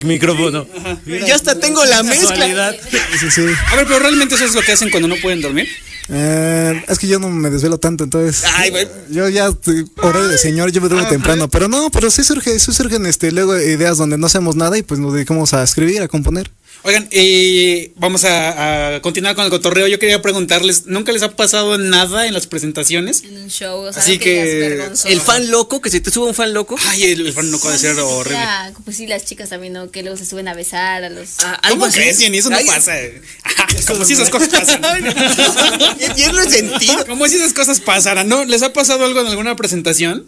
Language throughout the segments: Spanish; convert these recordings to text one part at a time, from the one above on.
micrófono. Ya hasta tengo la mezcla. Sí. A ver, pero realmente eso es lo que hacen cuando no pueden dormir. Es que yo no me desvelo tanto, entonces. Ay, güey. Yo ya horario de señor, yo me duermo temprano, pero no, pero sí surgen luego ideas donde no hacemos nada y pues nos dedicamos a escribir, a componer. Oigan, vamos a continuar con el cotorreo. Yo quería preguntarles, ¿nunca les ha pasado nada en las presentaciones? En un show, o sea, Así que El fan loco, que se te suba un fan loco. Ay, el fan no puede ser horrible. Pues sí, las chicas también, ¿no? Que luego se suben a besar a los... ¿Cómo crees, Jenny? Eso no pasa. Como si esas cosas pasaran. Yo lo he sentido. Como si esas cosas pasaran, ¿no? ¿Les ha pasado algo en alguna presentación?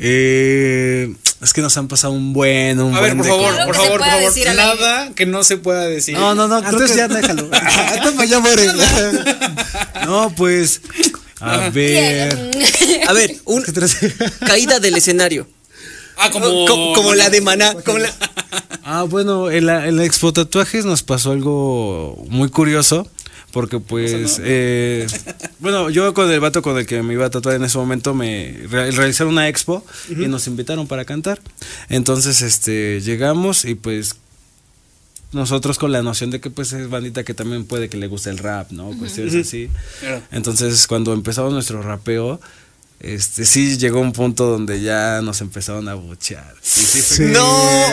Es que nos han pasado un buen A ver, por favor, Creo por que se favor, por pueda favor. decir al Nada que no se pueda decir. No, Entonces ya déjalo. Entonces ya muere. No, pues. A ver. A ver, caída del escenario. Como la de Maná. Bueno, en la Expo Tatuajes nos pasó algo muy curioso. Porque pues, bueno, yo con el vato con el que me iba a tatuar en ese momento realizaron una expo y nos invitaron para cantar. Entonces, llegamos y pues nosotros con la noción de que pues es bandita que también puede que le guste el rap, ¿no? Cuestiones así. Claro. Entonces, cuando empezamos nuestro rapeo, sí llegó un punto donde ya nos empezaron a buchear. Sí. No.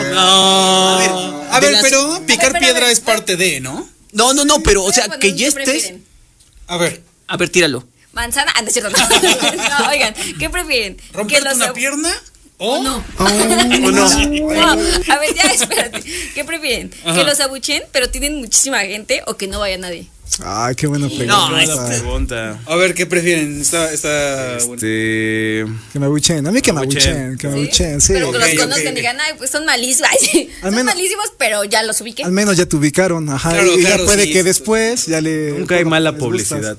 A ver, pero picar piedra es parte de, ¿no? No, pero, o sea, Bueno, que ya ¿qué estés. prefieren? A ver, Tíralo. Manzana, no es cierto, no. No, oigan, ¿qué prefieren? ¿romperte una pierna? ¿O no? ¿O no? No, a ver, ya, espérate. ¿Qué prefieren? ¿Que los abuchen, pero tienen muchísima gente, o que no vaya nadie? Ay, qué buena pregunta. No, Buena pregunta. A ver, ¿qué prefieren? Está bueno. Que me abuchen, a mí que me abuchen, sí. Pero que Ok, los conozcan ok. y digan, ay, pues son malísimos. Ay, sí, Al son menos- malísimos, pero ya los ubiqué. Al menos ya te ubicaron, ajá. Claro, y claro, ya puede sí, que sí. después ya le. Nunca hay mala les gustas. publicidad.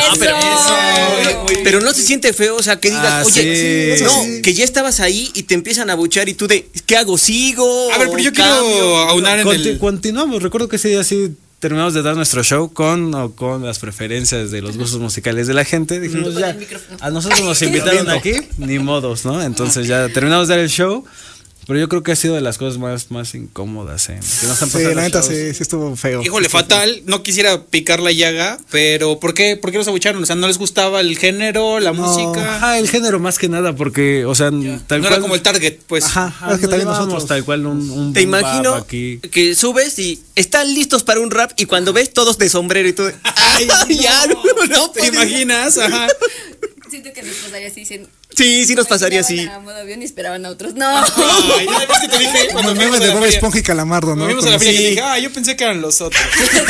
¡Eso! Pero no se siente feo, o sea, que digas, oye, sí. no, que ya estabas ahí y te empiezan a buchar y tú ¿qué hago? ¿Sigo? A ver, pero yo ¿Cambio? quiero aunar en el... Continuamos, recuerdo que ese día sí terminamos de dar nuestro show con las preferencias de los gustos musicales de la gente. Dijimos Con ya, el micrófono. a nosotros nos invitaron aquí, ni modos, ¿no? Entonces ya terminamos de dar el show, pero yo creo que ha sido de las cosas más incómodas que nos han Sí, pasado. la neta sí. sí estuvo feo. Híjole, fatal. No quisiera picar la llaga, pero ¿por qué los abucharon? O sea, ¿no les gustaba el género, la música? Ajá, el género más que nada, porque, o sea, tal No cual. era como el target, pues. Ajá, Es que también llevábamos nosotros. tal cual un Te boom bap imagino aquí. que subes y están listos para un rap y cuando ves todos de sombrero y tú Ay, ya no ¿Te puede imaginas? Ajá. Siento que nos pasaría así, dicen. Sí nos pasaría así. A modo avión y esperaban a otros. No. Ay, ya ves que te dije cuando Los fuimos memes a de la Bob feria. Esponja y Calamardo, ¿no? Cuando fuimos a la Como- feria que Sí. dije, yo pensé que eran los otros.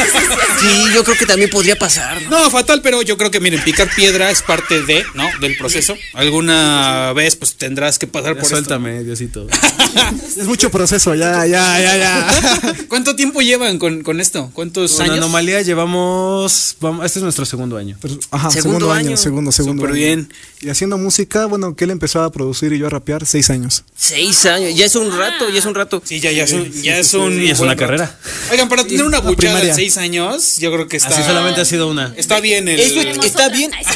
Sí, yo creo que también podría pasar, ¿no? No, fatal, pero yo creo que, miren, picar piedra es parte de, ¿no? Del proceso. Alguna vez, pues, tendrás que pasar Ya por suéltame, Diosito. Es mucho proceso, ya. esto. ¿Cuánto tiempo llevan con esto? ¿Cuántos Con años? Anomalía llevamos, este es nuestro segundo año. Pero, ajá, Segundo segundo año. año, segundo Súper año. bien. Y haciendo música, bueno, que él empezó a producir y yo a rapear 6 años. 6 años, ya es un rato. Sí, ya es un... Y es buen una rato. carrera. Oigan, para tener una La buchada de primaria. 6 años, yo creo que está... Así solamente ha sido una. Está bien el... Eso está bien. Ay,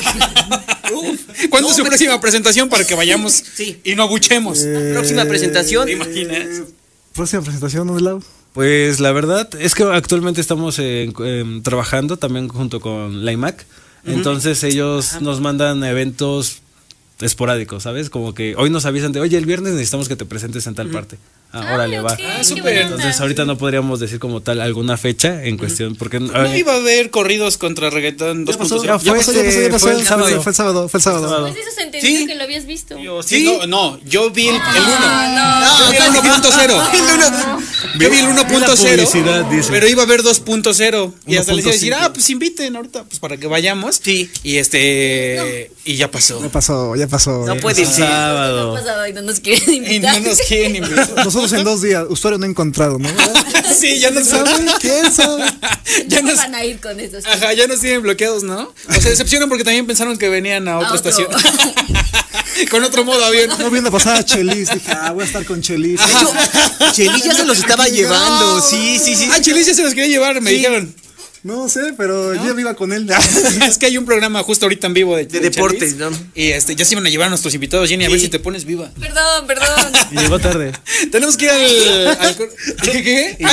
sí. ¿Cuándo es su próxima presentación para que vayamos Sí. y no abuchemos? Próxima presentación. ¿Te imaginas? Próxima presentación, ¿dónde la? Pues la verdad es que actualmente estamos trabajando también junto con la IMAC. Entonces ellos nos mandan eventos esporádicos, ¿sabes? Como que hoy nos avisan de, oye, el viernes necesitamos que te presentes en tal parte. Órale, va. ok, qué súper. buena Entonces onda. ahorita no podríamos decir como tal alguna fecha en cuestión, porque ¿No iba a haber corridos contra reggaetón 2.0? Ya pasó. fue el sábado. Fue el sábado. Pues eso se entendió Sí. que lo habías visto. Sí, no, yo vi el 1. no. Yo vi el 1.0. Yo vi el Vi la publicidad, 1.0. dice. Pero iba a haber 2.0. Y hasta les iba a decir, 1.5. pues inviten ahorita, pues para que vayamos. Sí. Y y ya pasó. Ya pasó. No puede El ser. sábado. Ha pasado y no nos quieren Y invitar. no nos quieren invitar. Nosotros en 2 días, usuario no encontrado, ¿no? Sí, ya nos ¿Saben? ¿Quién sabe? ya ¿Cómo nos van a ir con esos? Ajá, ya nos tienen bloqueados, ¿no? O se decepcionan porque también pensaron que venían a otra otro. estación. Con otro modo avión. No viendo pasar a Chelis, dije, voy a estar con Chelis. De hecho, Chelis ya se los estaba llevando. Sí. Ah, Chelis ya se los quería llevar, me dijeron. No sé, pero yo iba con él. Es que hay un programa justo ahorita en vivo de deportes, ¿no? Y ya se iban a llevar a nuestros invitados, Jenny, a ver si te pones viva. Perdón. Y llegó tarde. Tenemos que ir al ¿qué?